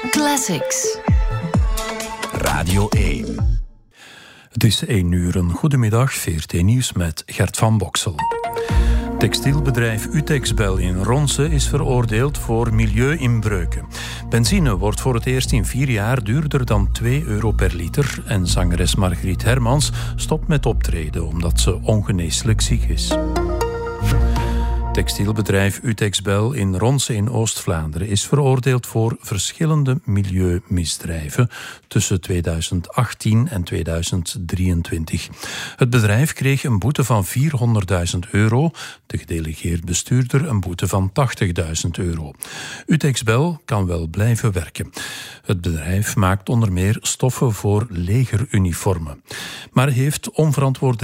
Classics. Radio 1. Het is 1 uur. Een goedemiddag, VRT Nieuws met Gert van Boksel. Textielbedrijf Utexbel in Ronse is veroordeeld voor milieuinbreuken. Benzine wordt voor het eerst in 4 jaar duurder dan €2 per liter. En zangeres Margriet Hermans stopt met optreden omdat ze ongeneeslijk ziek is. Textielbedrijf Utexbel in Ronse in Oost-Vlaanderen is veroordeeld voor verschillende milieumisdrijven tussen 2018 en 2023. Het bedrijf kreeg een boete van €400.000, de gedelegeerd bestuurder een boete van €80.000. Utexbel kan wel blijven werken. Het bedrijf maakt onder meer stoffen voor legeruniformen, maar heeft onverantwoorde